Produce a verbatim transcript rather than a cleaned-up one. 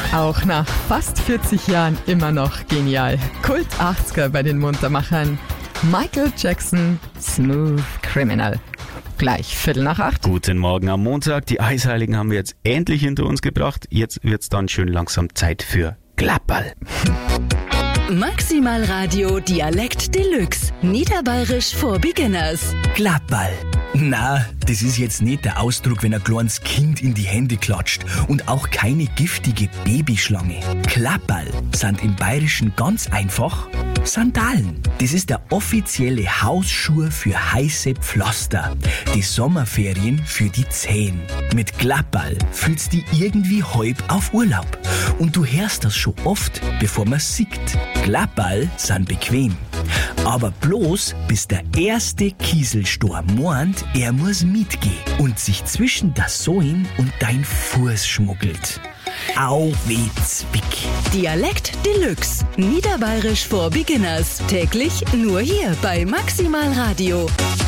Auch nach fast vierzig Jahren immer noch genial. Kult achtziger bei den Muntermachern. Michael Jackson, Smooth Criminal. Gleich Viertel nach acht. Guten Morgen am Montag. Die Eisheiligen haben wir jetzt endlich hinter uns gebracht. Jetzt wird's dann schön langsam Zeit für Klapperl. Maximal Radio Dialekt Deluxe. Niederbayerisch for Beginners. Klapperl. Na, das ist jetzt nicht der Ausdruck, wenn ein kleines Kind in die Hände klatscht und auch keine giftige Babyschlange. Klapperl sind im Bayerischen ganz einfach Sandalen. Das ist der offizielle Hausschuh für heiße Pflaster. Die Sommerferien für die Zehen. Mit Klapperl fühlst du dich irgendwie halb auf Urlaub. Und du hörst das schon oft, bevor man sieht. Klapperl sind bequem. Aber bloß bis der erste Kieselstor meint, er muss mitgehen und sich zwischen das Sohlen und dein Fuß schmuggelt. Au weh zwick. Dialekt Deluxe. Niederbayerisch for Beginners. Täglich nur hier bei Maximal Radio.